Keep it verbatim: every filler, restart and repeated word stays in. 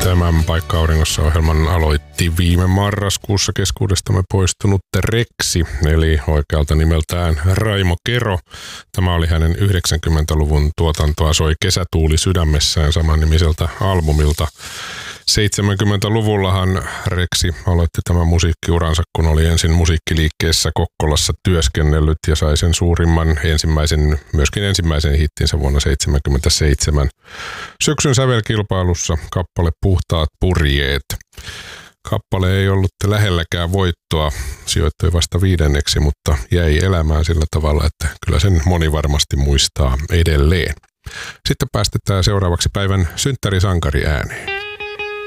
Tämän Paikka auringossa -ohjelman aloitti viime marraskuussa keskuudestamme poistunut Reksi, eli oikealta nimeltään Raimo Kero. Tämä oli hänen yhdeksänkymmentäluvun tuotantoa Soi kesätuuli sydämessään samannimiseltä albumilta. seitsemänkymmentäluvullahan Reksi aloitti tämän musiikkiuransa, kun oli ensin musiikkiliikkeessä Kokkolassa työskennellyt ja sai sen suurimman ensimmäisen, myöskin ensimmäisen hittinsä vuonna seitsemänkymmentäseitsemän. Syksyn sävelkilpailussa kappale Puhtaat purjeet. Kappale ei ollut lähelläkään voittoa, sijoittui vasta viidenneksi, mutta jäi elämään sillä tavalla, että kyllä sen moni varmasti muistaa edelleen. Sitten päästetään seuraavaksi päivän synttärisankari ääneen.